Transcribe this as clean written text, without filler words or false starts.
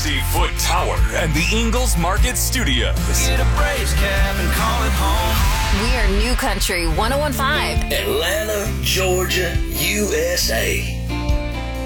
50-foot tower and the Ingalls Market Studios. Get a Braves cap and call it home. We are New Country 101.5. Atlanta, Georgia, USA.